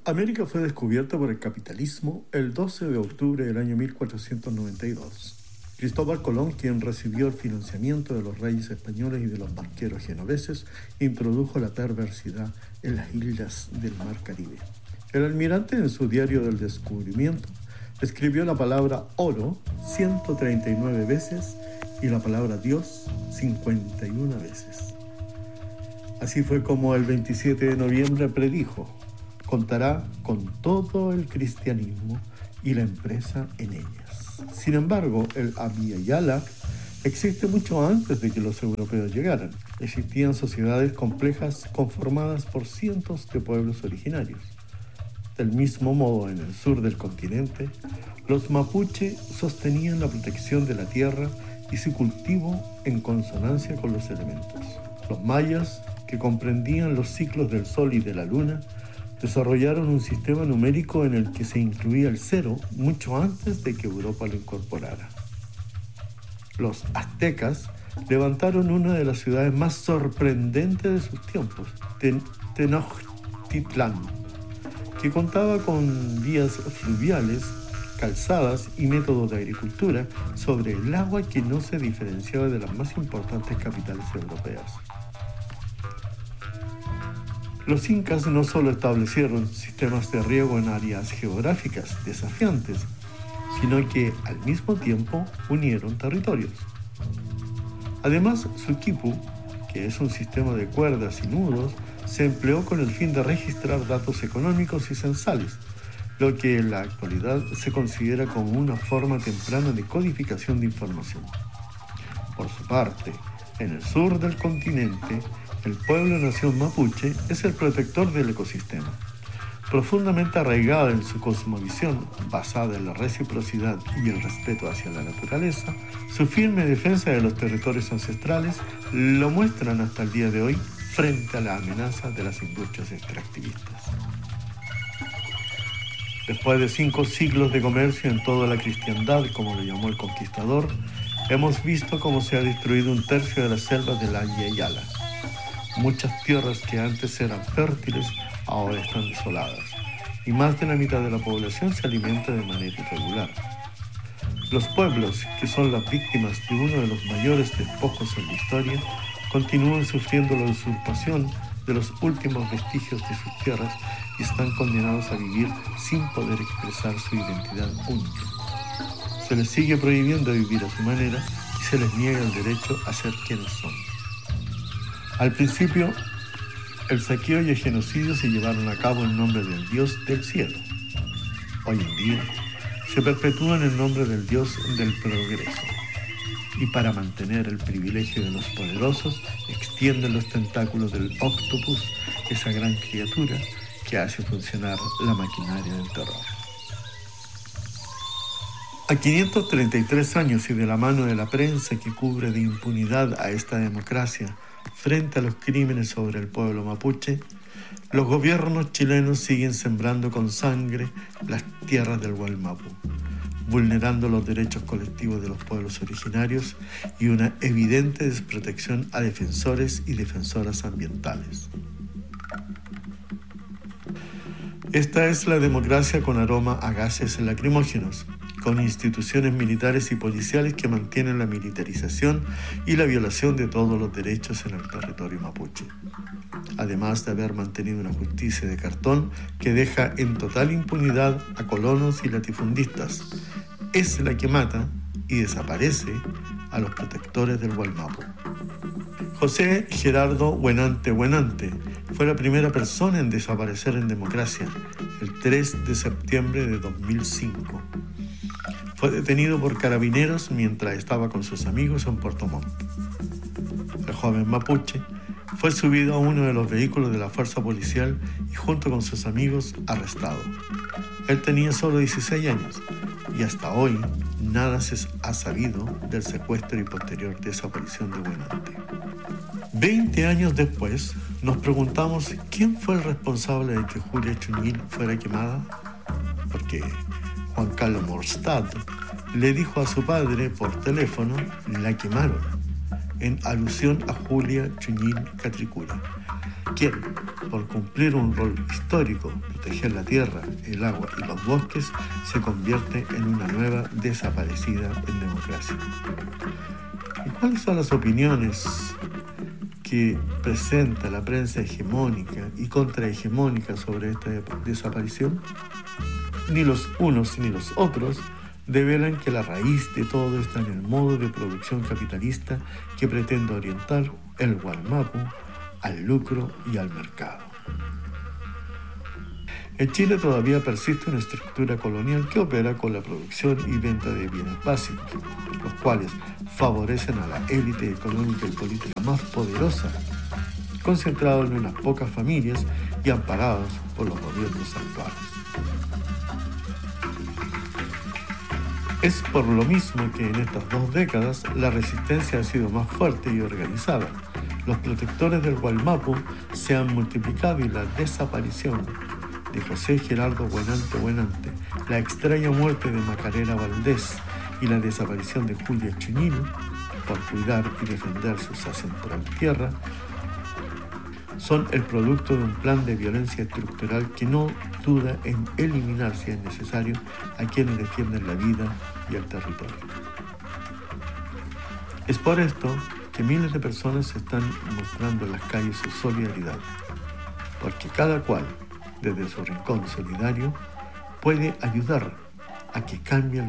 América fue descubierta por el capitalismo el 12 de octubre del año 1492. Cristóbal Colón, quien recibió el financiamiento de los reyes españoles y de los banqueros genoveses, introdujo la perversidad en las islas del Mar Caribe. El almirante, en su diario del descubrimiento, escribió la palabra oro 139 veces y la palabra Dios 51 veces. Así fue como el 27 de noviembre predijo: contará con todo el cristianismo y la empresa en ellas. Sin embargo, el Abya Yala existe mucho antes de que los europeos llegaran. Existían sociedades complejas conformadas por cientos de pueblos originarios. Del mismo modo, en el sur del continente, los mapuche sostenían la protección de la tierra y su cultivo en consonancia con los elementos. Los mayas, que comprendían los ciclos del sol y de la luna, desarrollaron un sistema numérico en el que se incluía el cero mucho antes de que Europa lo incorporara. Los aztecas levantaron una de las ciudades más sorprendentes de sus tiempos, Tenochtitlán, que contaba con vías fluviales, calzadas y métodos de agricultura sobre el agua que no se diferenciaba de las más importantes capitales europeas. Los incas no solo establecieron sistemas de riego en áreas geográficas desafiantes, sino que al mismo tiempo unieron territorios. Además, su quipu, que es un sistema de cuerdas y nudos, se empleó con el fin de registrar datos económicos y censales, lo que en la actualidad se considera como una forma temprana de codificación de información. Por su parte, en el sur del continente, el pueblo nación mapuche es el protector del ecosistema. Profundamente arraigada en su cosmovisión, basada en la reciprocidad y el respeto hacia la naturaleza, su firme defensa de los territorios ancestrales lo muestran hasta el día de hoy frente a la amenaza de las industrias extractivistas. Después de 5 siglos de comercio en toda la cristiandad, como lo llamó el conquistador, hemos visto cómo se ha destruido 1/3 de las selvas del Abya Yala. Muchas tierras que antes eran fértiles ahora están desoladas, y más de la mitad de la población se alimenta de manera irregular. Los pueblos, que son las víctimas de uno de los mayores despojos en la historia, continúan sufriendo la usurpación de los últimos vestigios de sus tierras y están condenados a vivir sin poder expresar su identidad única. Se les sigue prohibiendo vivir a su manera y se les niega el derecho a ser quienes son. Al principio, el saqueo y el genocidio se llevaron a cabo en nombre del Dios del cielo. Hoy en día, se perpetúan en nombre del Dios del progreso. Y para mantener el privilegio de los poderosos, extienden los tentáculos del octopus, esa gran criatura que hace funcionar la maquinaria del terror. A 533 años y de la mano de la prensa que cubre de impunidad a esta democracia frente a los crímenes sobre el pueblo mapuche, los gobiernos chilenos siguen sembrando con sangre las tierras del Gualmapu, vulnerando los derechos colectivos de los pueblos originarios y una evidente desprotección a defensores y defensoras ambientales. Esta es la democracia con aroma a gases lacrimógenos, con instituciones militares y policiales que mantienen la militarización y la violación de todos los derechos en el territorio mapuche, además de haber mantenido una justicia de cartón que deja en total impunidad a colonos y latifundistas. Es la que mata y desaparece a los protectores del Gualmapu. José Gerardo Huenante fue la primera persona en desaparecer en democracia el 3 de septiembre de 2005. Fue detenido por carabineros mientras estaba con sus amigos en Puerto Montt. El joven mapuche fue subido a uno de los vehículos de la fuerza policial y junto con sus amigos arrestado. Él tenía solo 16 años y hasta hoy nada se ha sabido del secuestro y posterior desaparición de Huenante. 20 años después, nos preguntamos quién fue el responsable de que Julia Chuñil fuera quemada, porque Juan Carlos Morstad le dijo a su padre por teléfono: la quemaron, en alusión a Julia Chuñil Catricura, quien, por cumplir un rol histórico, proteger la tierra, el agua y los bosques, se convierte en una nueva desaparecida en democracia. ¿Y cuáles son las opiniones que presenta la prensa hegemónica y contrahegemónica sobre esta desaparición? Ni los unos ni los otros develan que la raíz de todo está en el modo de producción capitalista que pretende orientar el Wallmapu al lucro y al mercado. En Chile todavía persiste una estructura colonial que opera con la producción y venta de bienes básicos, los cuales favorecen a la élite económica y política más poderosa, concentrados en unas pocas familias y amparados por los gobiernos actuales. Es por lo mismo que en estas 2 décadas la resistencia ha sido más fuerte y organizada. Los protectores del Wallmapu se han multiplicado y la desaparición de José Gerardo Buenante, la extraña muerte de Macarena Valdés y la desaparición de Julia Chuñín por cuidar y defender su ancestral tierra son el producto de un plan de violencia estructural que no duda en eliminar, si es necesario, a quienes defienden la vida y el territorio. Es por esto que miles de personas se están mostrando en las calles su solidaridad, porque cada cual, desde su rincón solidario, puede ayudar a que cambien